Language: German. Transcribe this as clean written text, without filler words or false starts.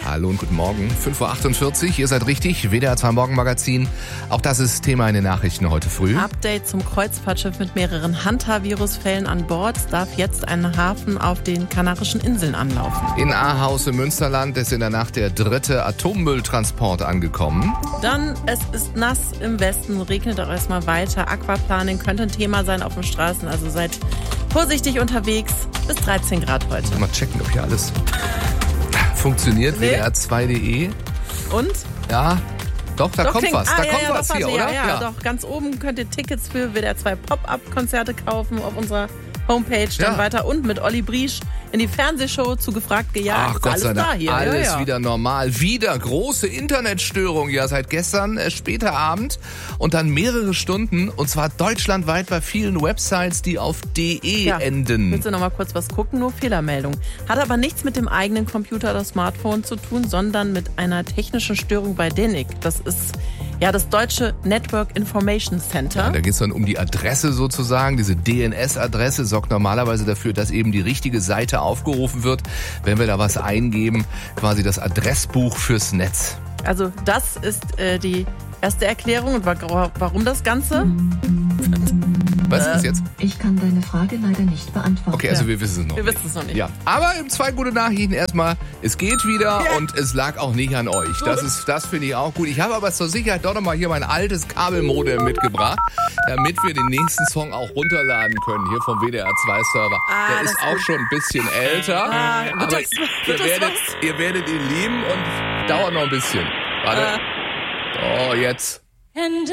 Hallo und guten Morgen. 5.48 Uhr, ihr seid richtig, WDR 2 Morgenmagazin. Auch das ist Thema in den Nachrichten heute früh. Update zum Kreuzfahrtschiff mit mehreren Hanta-Virus-Fällen an Bord. Darf jetzt ein Hafen auf den Kanarischen Inseln anlaufen. In Ahaus im Münsterland ist in der Nacht der 3. Atommülltransport angekommen. Dann, es ist nass im Westen, regnet auch erstmal weiter. Aquaplaning könnte ein Thema sein auf den Straßen, also seid vorsichtig unterwegs. Bis 13 Grad heute. Mal checken, ob hier alles funktioniert. Nee. WDR2.de. Und? Ja, doch, da kommt was. Da kommt was doch, hier, oder? Ja, doch. Ganz oben könnt ihr Tickets für WDR 2 Pop-Up-Konzerte kaufen auf unserer Homepage. Dann weiter und mit Olli Briesch in die Fernsehshow zu Gefragt gejagt. Ach Gott sei Dank, da hier. alles wieder normal. Wieder große Internetstörung, ja, seit gestern, später Abend. Und dann mehrere Stunden, und zwar deutschlandweit bei vielen Websites, die auf .de enden. Willst du noch mal kurz was gucken? Nur Fehlermeldung. Hat aber nichts mit dem eigenen Computer oder Smartphone zu tun, sondern mit einer technischen Störung bei DENIC. Das ist ja das deutsche Network Information Center. Ja, da geht es dann um die Adresse sozusagen. Diese DNS-Adresse sorgt normalerweise dafür, dass eben die richtige Seite aufgerufen wird, wenn wir da was eingeben. Quasi das Adressbuch fürs Netz. Also das ist die erste Erklärung. Und warum das Ganze? Was ist jetzt? Ich kann deine Frage leider nicht beantworten. Okay, also wir wissen es noch nicht. Wir wissen es noch nicht. Ja. Aber im 2 gute Nachrichten erstmal, es geht wieder und es lag auch nicht an euch. Das finde ich auch gut. Ich habe aber zur Sicherheit doch nochmal hier mein altes Kabelmodem mitgebracht, damit wir den nächsten Song auch runterladen können, hier vom WDR 2 Server. Der ist auch schon ein bisschen älter, aber ihr werdet ihn lieben und dauert noch ein bisschen. Warte. Oh, jetzt. And